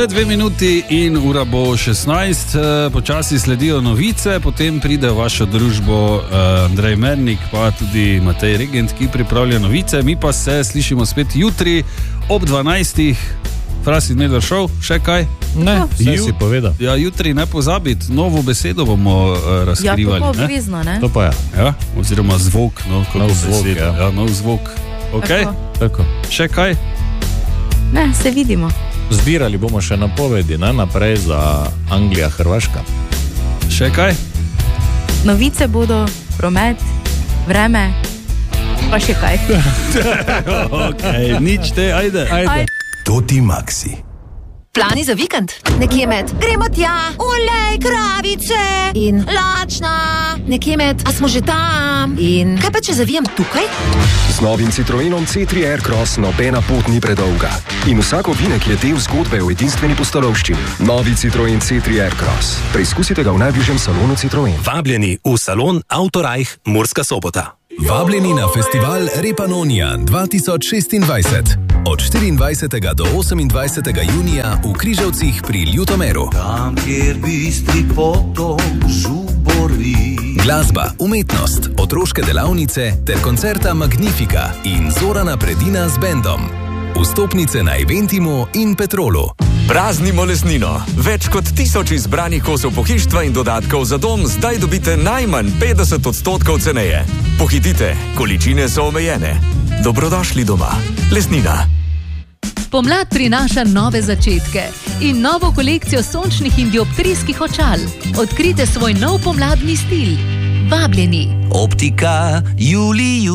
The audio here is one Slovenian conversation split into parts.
2 minuti in ura bo 16, počasi sledijo novice, potem pride v vašo družbo Andrej Mernik, pa tudi Matej Regent, ki pripravlja novice. Mi pa se slišimo spet jutri ob 12. Frasid Medved Show, še kaj? Ne, vse si povedal. Ja, jutri ne pozabiti, novo besedo bomo razkrivali. Ja, to pa obvezno, ne? To pa je. Ja, oziroma zvok, no, nov zvok, ja. Ja, nov zvok. Ok? Tako. Še kaj? Ne, se vidimo. Zbirali bomo še napovedi, ne, naprej za Anglija, Hrvaška. Še kaj? Novice bodo, promet, vreme, pa še kaj. Ok, nič te, ajde. Toti Maxi. Plani za vikend? Nekje med gremo tja, olej, kravice in lačna. Nekje med, a smo že tam? In kaj pa če zavijem tukaj? Z novim Citroenom C3 Aircross nobena pot ni predolga. In vsak ovinek je del zgodbe o edinstveni pustolovščini. Novi Citroen C3 Aircross. Preizkusite ga v najbližjem salonu Citroen. Vabljeni v salon Autorajh Murska Sobota. Vabljeni na festival Repanonija 2026. Od 24. do 28. junija v Križevcih pri Ljutomeru. Tam, kjer bistri potom žuborvi. Glasba, umetnost, otroške delavnice ter koncerta Magnifika in Zorana Predina z bendom. Vstopnice na Eventimu in Petrolu. Praznimo lesnino. Več kot 1000 izbranih kosov pohištva in dodatkov za dom zdaj dobite najmanj 50% ceneje. Pohitite, količine so omejene. Dobrodošli doma. Lesnina. Pomlad prinaša nove začetke in novo kolekcijo sončnih in dioptrijskih očal. Odkrite svoj nov pomladni stil. Vabljeni. Optika Julius.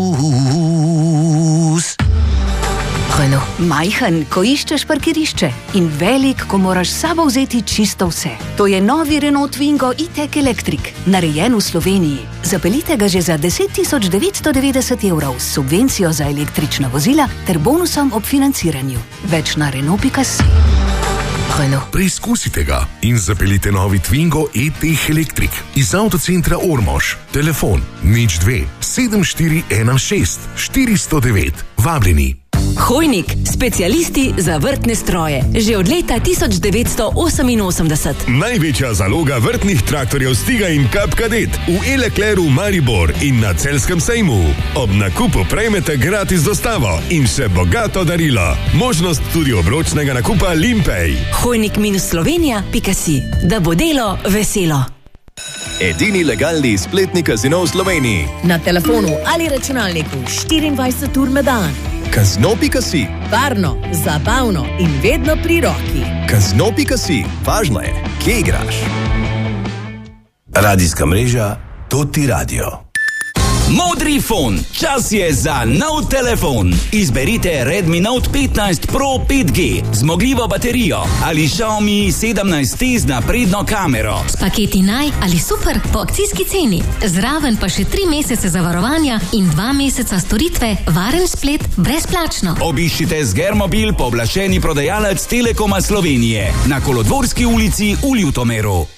Hojno, majhen, ko iščeš parkirišče in velik, ko moraš s sabo vzeti čisto vse. To je novi Renault Twingo E-Tech Electric, narejen v Sloveniji. Zapeljite ga že za 10.990 € s subvencijo za električna vozila ter bonusom ob financiranju. Več na Renault.si. Preizkusite ga in zapeljite novi Twingo E-Tech Electric iz avtocentra Ormož. Telefon 02 7416 409. Vabljeni. Hojnik, specialisti za vrtne stroje. Že od leta 1988. Največja zaloga vrtnih traktorjev Stiga in Kap Kadet v E-Leclercu Maribor in na Celjskem sejmu. Ob nakupu prejmete gratis dostavo in še bogato darilo. Možnost tudi obročnega nakupa Limpej. Hojnik-slovenija.si, da bo delo veselo. Edini legalni spletni kazino v Sloveniji. Na telefonu ali računalniku 24 ur na dan. Kazino.si. Varno, zabavno in vedno pri roki. Kazino.si. Važno je, kje igraš. Radijska mreža Toti Radio. Modri fon, čas je za nov telefon. Izberite Redmi Note 15 Pro 5G, zmogljivo baterijo ali Xiaomi 17T z napredno kamero. S paketi naj ali super po akcijski ceni. Zraven pa še 3 mesece zavarovanja in 2 meseca storitve, varen splet brezplačno. Obiščite Zgermobil, pooblaščeni prodajalec Telekoma Slovenije na Kolodvorski ulici v Ljutomeru.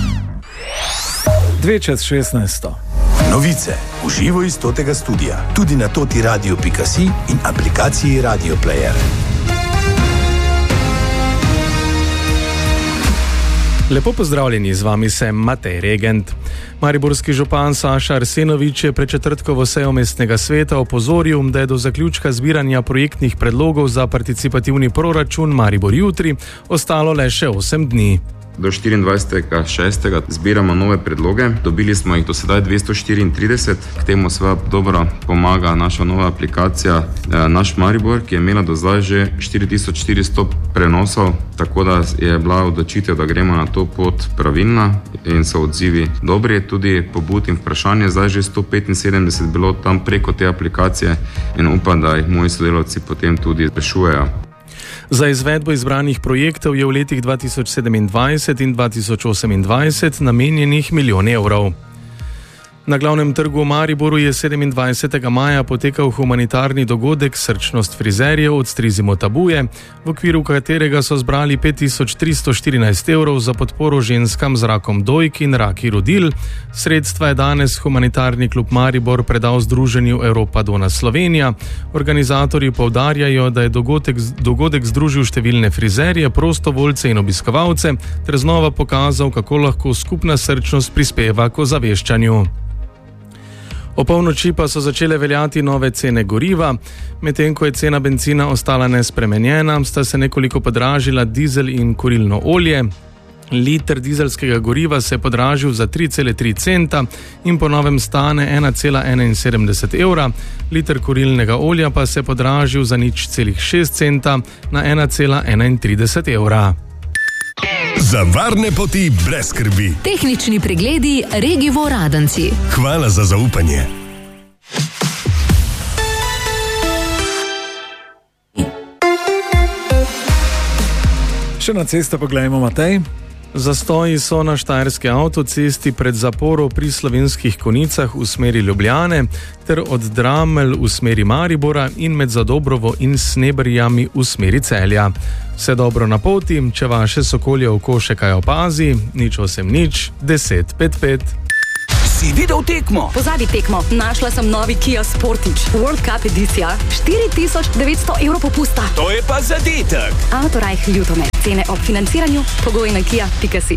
2:16. Novice v živo iz Totega studia, tudi na totiradio.si in aplikaciji Radio Player. Lepo pozdravljeni, z vami sem Matej Regent. Mariborski župan Saša Arsenovič je pred četrtkovo sejo mestnega sveta opozoril, da je do zaključka zbiranja projektnih predlogov za participativni proračun Maribor jutri ostalo le še 8 dni. Do 24.6. zbiramo nove predloge. Dobili smo jih do sedaj 234. K temu seveda dobro pomaga naša nova aplikacija Naš Maribor, ki je imela do zdaj že 4400 prenosov, tako da je bila odločitev, da gremo na to pot pravilna in so odzivi dobri. Tudi pobud in vprašanje zdaj že 175 bilo tam preko te aplikacije in upam, da jih moji sodelavci potem tudi rešujejo. Za izvedbo izbranih projektov je v letih 2027 in 2028 namenjenih milijon evrov. Na glavnem trgu v Mariboru je 27. maja potekal humanitarni dogodek Srčnost frizerjev Odstrizimo tabuje, v okviru katerega so zbrali 5314 evrov za podporo ženskam z rakom dojk in raki rodil. Sredstva je danes humanitarni klub Maribor predal Združenju Evropa Dona Slovenija. Organizatorji poudarjajo, da je dogodek združil številne frizerje, prostovoljce in obiskovalce ter znova pokazal, kako lahko skupna srčnost prispeva k ozaveščanju. O polnoči pa so začele veljati nove cene goriva. Medtem ko je cena bencina ostala nespremenjena, sta se nekoliko podražila dizel in kurilno olje. Liter dizelskega goriva se je podražil za 3,3 centa in po novem stane 1,71 evra. Liter kurilnega olja pa se je podražil za 0,6 centa na 1,31 evra. Za varne poti brez skrbi. Tehnični pregledi Regivo Radenci. Hvala za zaupanje. Še na cesto pogledajmo, Matej. Zastoji so na štajerski avtocesti pred zaporo pri Slovenskih Konicah v smeri Ljubljane ter od Dramelj v smeri Maribora in med Zadobrovo in Sneberjami v smeri Celja. Vse dobro na poti, če vaše sokolje oko še kaj opazi, 080 10 55. Si videl tekmo? Pozabi tekmo, našla sem novi Kia Sportage World Cup edicija, 4900 evrov popusta. To je pa zadetek. Autorajh Ljubljane, cene ob financiranju, pogoji na kia.si.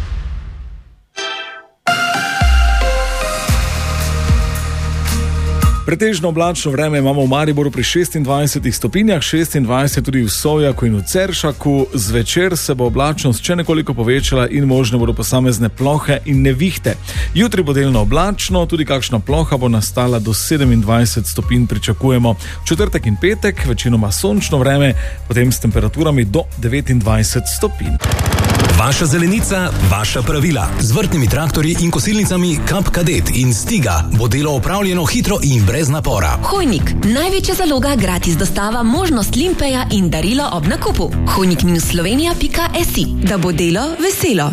Pretežno oblačno vreme imamo v Mariboru pri 26 stopinjah, 26 tudi v Sovjaku in v Ceršaku. Zvečer se bo oblačnost še nekoliko povečala in možne bodo posamezne plohe in nevihte. Jutri bo delno oblačno, tudi kakšna ploha bo nastala do 27 stopinj pričakujemo. V četrtek in petek večinoma sončno vreme, potem s temperaturami do 29 stopinj. Vaša zelenica, vaša pravila. Z vrtnimi traktorji in kosilnicami Kap Kadet in Stiga bo delo opravljeno hitro in brez napora. Hojnik, največja zaloga, gratis dostava, možnost limpeja in darilo ob nakupu. hojnik-slovenija.si, da bo delo veselo.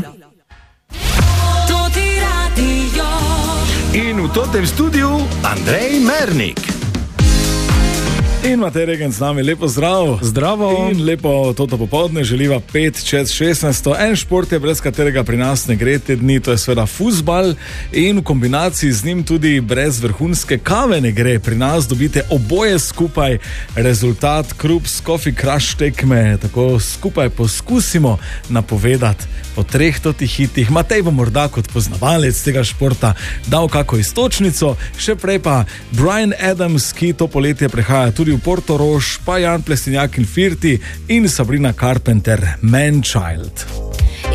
In v totem studiu Andrej Mernik. In Matej Regent z nami, lepo zdrav. Zdravo. In lepo toto popoldne želiva 5/16. En šport je, brez katerega pri nas ne gre te dni, to je seveda fuzbal in v kombinaciji z njim tudi brez vrhunske kave ne gre. Pri nas dobite oboje skupaj, rezultat Krups Coffee Crush tekme, tako skupaj poskusimo napovedati po 3 hitih. Matej bo morda kot poznavalec tega športa dal kako istočnico, še prej pa Bryan Adams, ki to poletje prehaja tudi v Portorož, pa Jan Plestenjak in Firti in Sabrina Carpenter, Man Child.